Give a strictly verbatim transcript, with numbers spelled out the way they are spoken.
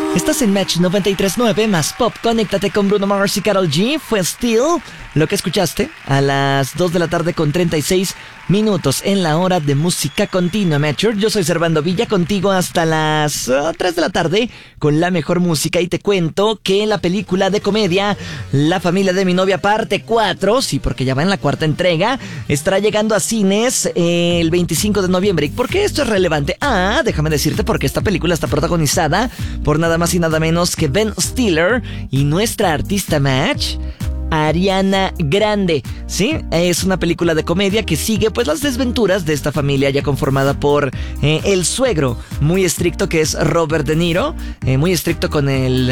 Estás en Match noventa y tres punto nueve más Pop. Conéctate con Bruno Mars y Karol G. Fue Still lo que escuchaste a las dos de la tarde con treinta y seis minutos en la hora de música continua, Matcher. Yo soy Servando Villa, contigo hasta las uh, tres de la tarde con la mejor música. Y te cuento que la película de comedia La familia de mi novia parte cuatro, sí, porque ya va en la cuarta entrega, estará llegando a cines eh, el veinticinco de noviembre. ¿Y por qué esto es relevante? Ah, déjame decirte porque esta película está protagonizada por nada más y nada menos que Ben Stiller y nuestra artista Match, Ariana Grande. Sí, es una película de comedia que sigue pues las desventuras de esta familia ya conformada por eh, el suegro muy estricto, que es Robert De Niro, eh, muy estricto con el